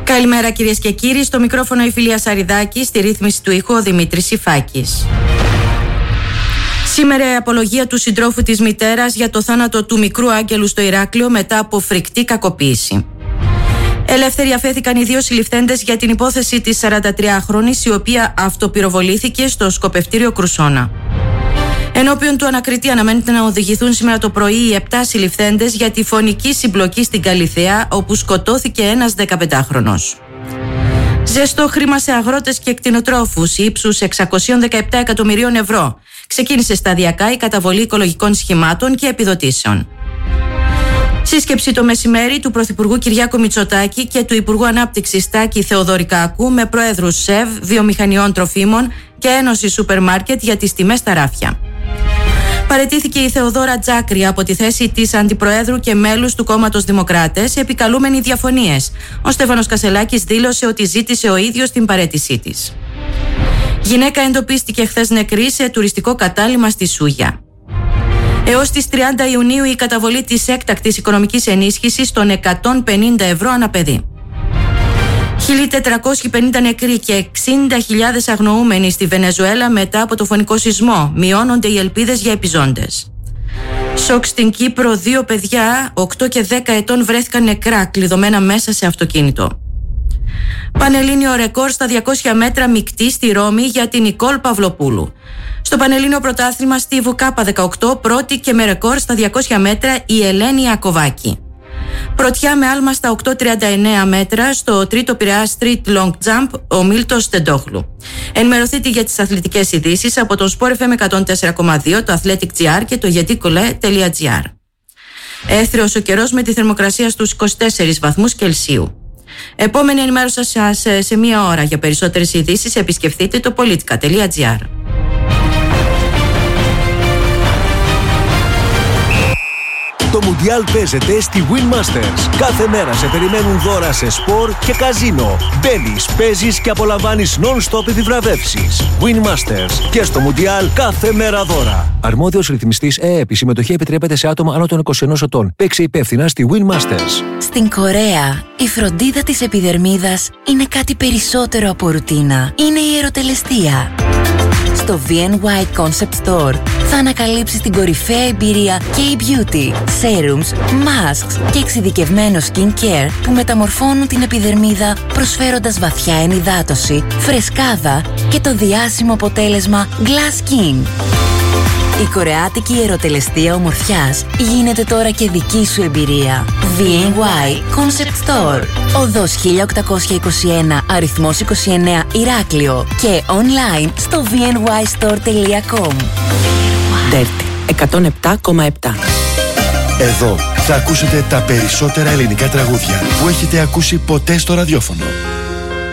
Καλημέρα κυρίες και κύριοι, στο μικρόφωνο η Φιλία Σαριδάκη, στη ρύθμιση του ήχου ο Δημήτρης Υφάκης. Σήμερα η απολογία του συντρόφου της μητέρας για το θάνατο του μικρού Άγγελου στο Ηράκλειο μετά από φρικτή κακοποίηση. Ελεύθεροι αφέθηκαν οι δύο συλληφθέντες για την υπόθεση της 43χρονης, η οποία αυτοπυροβολήθηκε στο σκοπευτήριο Κρουσόνα. Ενώπιον του ανακριτή αναμένεται να οδηγηθούν σήμερα το πρωί οι 7 συλληφθέντες για τη φωνική συμπλοκή στην Καλιθέα, όπου σκοτώθηκε ένας 15χρονος. Ζεστό χρήμα σε αγρότες και κτηνοτρόφους ύψους 617 εκατομμυρίων ευρώ. Ξεκίνησε σταδιακά η καταβολή οικολογικών σχημάτων και επιδοτήσεων. Σύσκεψη το μεσημέρι του Πρωθυπουργού Κυριάκου Μητσοτάκη και του Υπουργού Ανάπτυξης Τάκη Θεοδωρικάκου με προέδρους ΣΕΒ, Βιομηχανιών Τροφίμων και Ένωση Σούπερ Μάρκετ για τις τιμές στα ράφια. Παραιτήθηκε η Θεοδόρα Τζάκρη από τη θέση της Αντιπροέδρου και μέλους του Κόμματος Δημοκράτες, επικαλούμενοι διαφωνίες. Ο Στέφανος Κασελάκης δήλωσε ότι ζήτησε ο ίδιος την παραίτησή της. Γυναίκα εντοπίστηκε χθες νεκρή σε τουριστικό κατάλημα στη Σούγια. Έως τις 30 Ιουνίου η καταβολή της έκτακτης οικονομικής ενίσχυσης των 150 ευρώ ανά παιδί. 1.450 νεκροί και 60.000 αγνοούμενοι στη Βενεζουέλα μετά από το φωνικό σεισμό. Μειώνονται οι ελπίδες για επιζώντες. Σοκ στην Κύπρο, 2 παιδιά 8 και 10 ετών βρέθηκαν νεκρά, κλειδωμένα μέσα σε αυτοκίνητο. Πανελλήνιο ρεκόρ στα 200 μέτρα μεικτή στη Ρώμη για την Νικόλ Παυλοπούλου. Στο Πανελλήνιο πρωτάθλημα Στίβου K18, πρώτη και με ρεκόρ στα 200 μέτρα η Ελένη Ιακωβάκη. Πρωτιά με άλμα στα 8,39 μέτρα στο τρίτο Πειραιά Street Long Jump ο Μίλτος Στεντόγλου. Ενημερωθείτε για τις αθλητικές ειδήσεις από τον Sport FM 104,2, το Athletic GR και το yetikole.gr. Έθριος ο καιρός με τη θερμοκρασία στους 24 βαθμούς Κελσίου. Επόμενη ενημέρωση σας σε μία ώρα. Για περισσότερες ειδήσεις επισκεφτείτε το politica.gr. Το Μουντιάλ παίζεται στη Win Masters. Κάθε μέρα σε περιμένουν δώρα σε σπορ και καζίνο. Μπαίνεις, παίζεις και απολαμβάνεις non-stop επιβραβεύσεις. Win Masters. Και στο Μουντιάλ κάθε μέρα δώρα. Αρμόδιος ρυθμιστής ΕΕΠ. Η συμμετοχή επιτρέπεται σε άτομα άνω των 21 ετών. Παίξε υπεύθυνα στη Win Masters. Στην Κορέα, η φροντίδα της επιδερμίδας είναι κάτι περισσότερο από ρουτίνα. Είναι η ερωτελεστία. Στο VNY Concept Store θα ανακαλύψεις την κορυφαία εμπειρία K-Beauty, serums, masks και εξειδικευμένο skincare που μεταμορφώνουν την επιδερμίδα προσφέροντας βαθιά ενυδάτωση, φρεσκάδα και το διάσημο αποτέλεσμα Glass Skin. Η κορεάτικη ερωτελεστία ομορφιάς γίνεται τώρα και δική σου εμπειρία. VNY Concept Store. Οδός 1821, αριθμός 29, Ηράκλειο και online στο vnystore.com. Δέρτη 107,7. Εδώ θα ακούσετε τα περισσότερα ελληνικά τραγούδια που έχετε ακούσει ποτέ στο ραδιόφωνο.